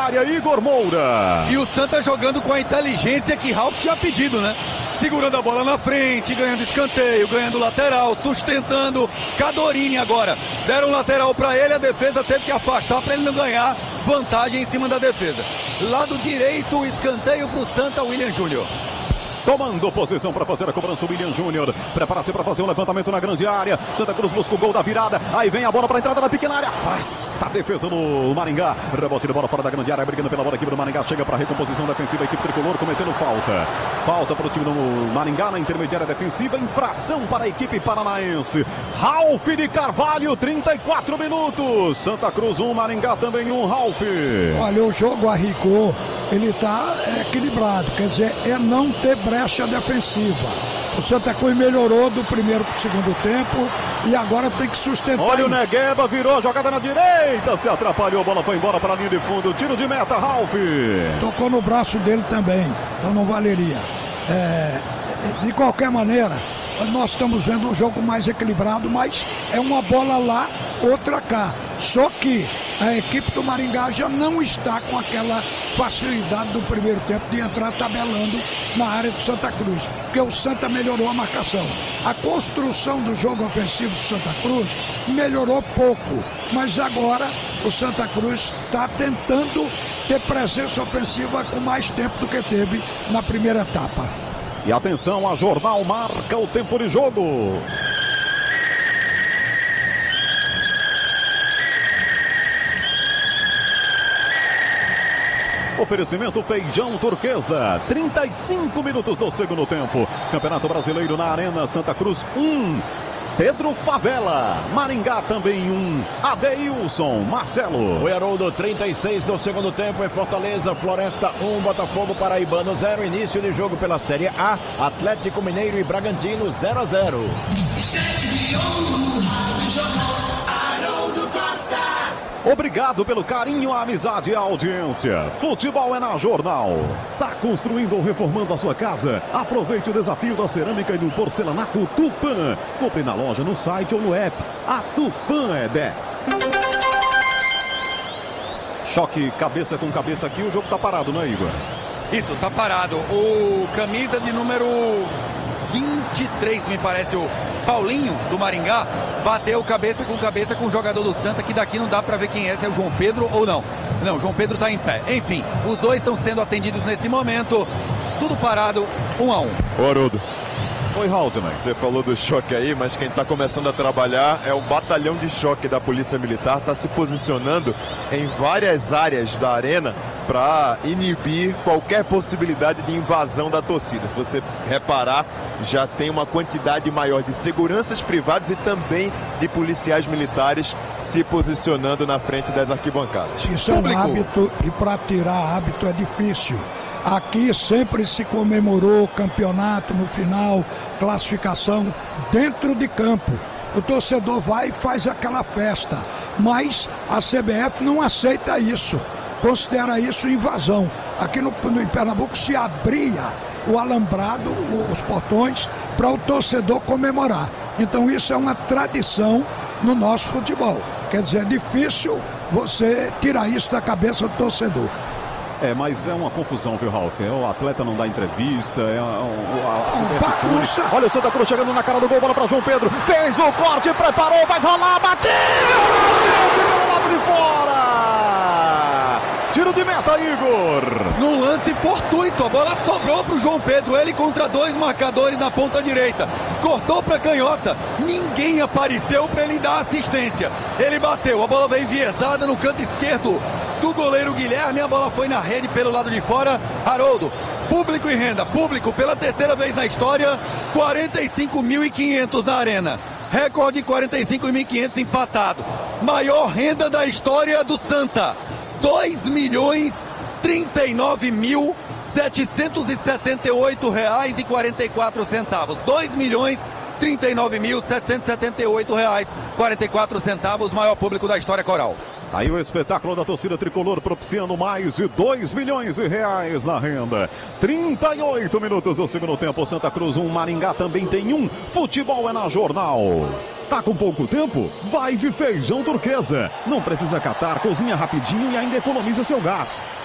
área, Igor Moura. E o Santa jogando com a inteligência que Ralf tinha pedido, né? Segurando a bola na frente, ganhando escanteio, ganhando lateral, sustentando. Cadorini agora. Deram lateral para ele, a defesa teve que afastar para ele não ganhar vantagem em cima da defesa. Lado direito, escanteio para o Santa, William Júnior. Tomando posição para fazer a cobrança, o William Júnior. Prepara-se para fazer um levantamento na grande área. Santa Cruz busca o gol da virada. Aí vem a bola para a entrada na pequena área. Afasta a defesa do Maringá. Rebote de bola fora da grande área. Brigando pela bola aqui do Maringá. Chega para a recomposição defensiva. A equipe tricolor cometendo falta. Falta para o time do Maringá na intermediária defensiva. Infração para a equipe paranaense. Ralf de Carvalho, 34 minutos. Santa Cruz 1, Maringá também 1, Ralf. Olha, o jogo a rigor, ele está equilibrado. Quer dizer, é não ter brecha defensiva. O Santa Cruz melhorou do primeiro para o segundo tempo e agora tem que sustentar. Olha isso. O Negueba, virou a jogada na direita, se atrapalhou, a bola foi embora para a linha de fundo, tiro de meta, Ralf. Tocou no braço dele também, então não valeria. De qualquer maneira, nós estamos vendo um jogo mais equilibrado, mas é uma bola lá, outra cá. Só que a equipe do Maringá já não está com aquela facilidade do primeiro tempo de entrar tabelando na área do Santa Cruz, porque o Santa melhorou a marcação. A construção do jogo ofensivo do Santa Cruz melhorou pouco, mas agora o Santa Cruz está tentando ter presença ofensiva com mais tempo do que teve na primeira etapa. E atenção, a Jornal marca o tempo de jogo. Oferecimento Feijão Turquesa, 35 minutos do segundo tempo. Campeonato Brasileiro na Arena, Santa Cruz 1. Pedro Favela, Maringá também 1. Adeilson, Marcelo. O Haroldo, 36 do segundo tempo em Fortaleza, Floresta 1, Botafogo Paraibano 0. Início de jogo pela Série A, Atlético Mineiro e Bragantino 0-0. Obrigado pelo carinho, a amizade e a audiência. Futebol é na Jornal. Tá construindo ou reformando a sua casa? Aproveite o desafio da cerâmica e do porcelanato Tupã. Compre na loja, no site ou no app. A Tupã é 10. Choque cabeça com cabeça aqui, o jogo tá parado, né, Igor? Isso, tá parado. O camisa de número 23, me parece, o Paulinho, do Maringá, bateu cabeça com o jogador do Santa, que daqui não dá pra ver quem é, se é o João Pedro ou não. Não, o João Pedro tá em pé. Enfim, os dois estão sendo atendidos nesse momento. Tudo parado, 1-1. Ô, Haroldo. Oi, Haldner. Você falou do choque aí, mas quem está começando a trabalhar é o batalhão de choque da Polícia Militar, está se posicionando em várias áreas da arena para inibir qualquer possibilidade de invasão da torcida. Se você reparar, já tem uma quantidade maior de seguranças privadas e também de policiais militares se posicionando na frente das arquibancadas. Isso é um hábito e para tirar hábito é difícil. Aqui sempre se comemorou campeonato no final, classificação dentro de campo. O torcedor vai e faz aquela festa, mas a CBF não aceita isso, considera isso invasão. Aqui em Pernambuco se abria o alambrado, os portões, para o torcedor comemorar. Então isso é uma tradição no nosso futebol. Quer dizer, é difícil você tirar isso da cabeça do torcedor. Mas é uma confusão, viu, Ralf? O atleta não dá entrevista, bagunça. Olha o Santa Cruz chegando na cara do gol, bola para João Pedro, fez o corte, preparou, vai rolar, bateu! Pelo lado de fora! Tiro de meta, Igor! Num lance fortuito, a bola sobrou pro João Pedro, ele contra dois marcadores na ponta direita. Cortou pra canhota, ninguém apareceu pra ele dar assistência. Ele bateu, a bola veio enviesada no canto esquerdo do goleiro Guilherme, a bola foi na rede pelo lado de fora. Haroldo, público e renda, público pela terceira vez na história, 45.500 na arena. Recorde 45.500 empatado. Maior renda da história do Santa. 2.039.778 reais e 44 centavos. 2.039.778 reais 44 centavos, maior público da história coral. Aí o espetáculo da torcida tricolor propiciando mais de 2 milhões de reais na renda. 38 minutos do segundo tempo, Santa Cruz 1, Maringá também tem 1. Futebol é na Jornal. Tá com pouco tempo? Vai de Feijão Turquesa. Não precisa catar, cozinha rapidinho e ainda economiza seu gás.